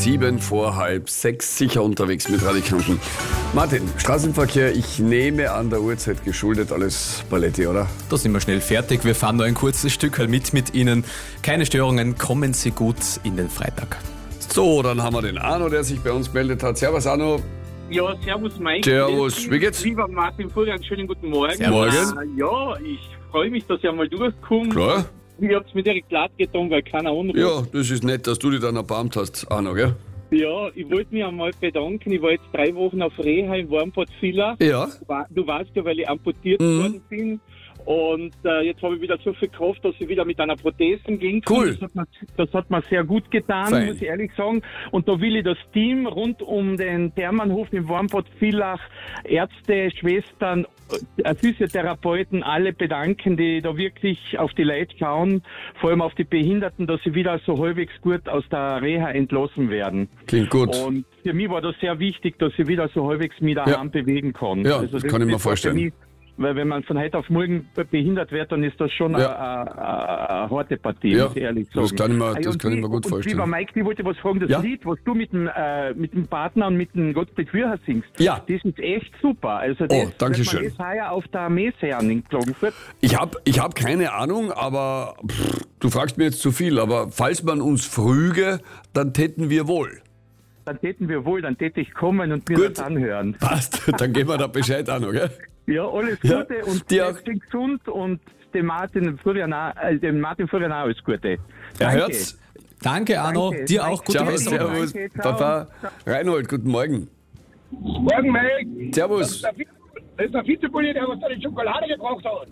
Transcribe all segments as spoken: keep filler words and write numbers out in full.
Sieben vor halb sechs, sicher unterwegs mit Radikanten. Martin, Straßenverkehr, ich nehme an der Uhrzeit geschuldet, alles Paletti, oder? Da sind wir schnell fertig. Wir fahren nur ein kurzes Stück halt mit mit Ihnen. Keine Störungen, kommen Sie gut in den Freitag. So, dann haben wir den Arno, der sich bei uns meldet hat. Servus, Arno. Ja, servus Mike. Servus, wie geht's? Lieber Martin Furian, schönen guten Morgen. Servus. Äh, ja, ich freue mich, dass ihr einmal durchkommt. Klar. Ich hab's mir direkt glatt getan, weil keiner anruft. Ja, das ist nett, dass du dich dann erbarmt hast, Arno, gell? Ja, ich wollte mich einmal bedanken. Ich war jetzt drei Wochen auf Reha in Warmbad Villa. Ja. Du weißt ja, weil ich amputiert Mhm. worden bin. Und äh, jetzt habe ich wieder so viel Kraft, dass ich wieder mit einer Prothese gehen kann. Cool. Das hat, mir, das hat mir sehr gut getan, Fein. muss ich ehrlich sagen. Und da will ich das Team rund um den Thermannhof in Warmbad Villach, Ärzte, Schwestern, äh, Physiotherapeuten, alle bedanken, die da wirklich auf die Leute schauen, vor allem auf die Behinderten, dass sie wieder so halbwegs gut aus der Reha entlassen werden. Klingt gut. Und für mich war das sehr wichtig, dass ich wieder so halbwegs mich daheim Ja. bewegen kann. Ja, das kann ich mir war für vorstellen. mich, weil wenn man von heute auf morgen behindert wird, dann ist das schon Ja. eine, eine, eine harte Partie, Ja, muss ich ehrlich sagen. das kann ich mir- das und kann ich mir wie- gut und vorstellen. Lieber Mike, ich wollte was fragen, das Ja? Lied, was du mit dem, äh, mit dem Partner und mit dem Gottfried Fürher singst, Ja. das ist echt super. Also Oh, das, danke wird man schön. das heuer auf der Messe an in Klagenfurt. Ich habe ich hab keine Ahnung, aber pff, du fragst mir jetzt zu viel, aber falls man uns früge, dann täten wir wohl. Dann täten wir wohl, dann täte ich kommen und mir Gut. das anhören. Passt, dann geben wir da Bescheid, Arno, gell? Ja, alles Ja, Gute und dir auch. bleibt gesund und dem Martin Florian, auch- äh, dem Martin Florian auch alles Gute. Er Danke. hört's. Danke, Arno. Danke. Dir auch gute Ciao, Besserung. servus, Danke, ciao. Papa. Reinhold, guten Morgen. Morgen, Mike. Servus. Das ist der Vize- das ist der Vizepulli, der uns da die Schokolade gebraucht hat.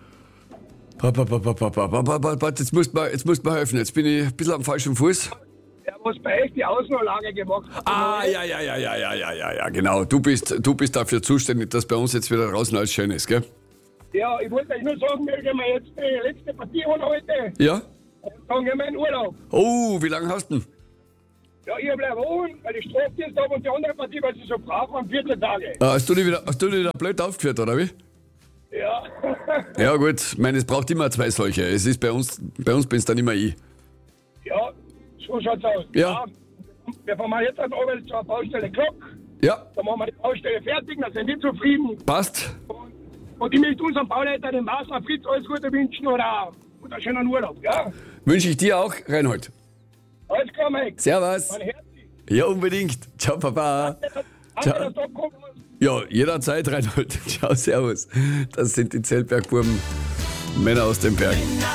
Papa, Papa, Papa, Papa, Papa, jetzt musst du mir, jetzt musst du mir helfen. Jetzt bin ich ein bisschen am falschen Fuß. Der muss bei euch die Außenanlage gemacht haben. Ah, ja, ja, ja, ja, ja, ja, ja, ja, genau. Du bist, du bist dafür zuständig, dass bei uns jetzt wieder draußen alles schön ist, gell? Ja, ich wollte euch nur sagen, wir gehen wir jetzt die letzte Partie an heute. Ja? Dann gehen wir in Urlaub. Oh, wie lange hast du denn? Ja, ich bleibe wohnen, weil ich Strafdienst habe und die andere Partie, weil sie so brav waren, vierzehn Tage. Ah, hast, du dich wieder, hast du dich wieder blöd aufgeführt, oder wie? Ja. Ja gut, ich meine, es braucht immer zwei solche. Es ist bei uns, bei uns bin es dann immer ich. Ja, so schaut's aus. Ja. Wir fahren mal jetzt an Arbeit zur Baustelle Glock. Ja, Dann machen wir die Baustelle fertig, dann sind die zufrieden. passt. Und, und ich möchte unserem Bauleiter, dem Maßler Fritz, alles Gute wünschen oder, oder schönen Urlaub, ja? Wünsche ich dir auch, Reinhold. Alles klar, Mike. Servus. Mein Herz. Ja, unbedingt. Ciao, Papa. Danke, dass du abgekommen hast. Ja, jederzeit, Reinhold. Ciao, servus. Das sind die Zeltbergbuben, Männer aus den Bergen.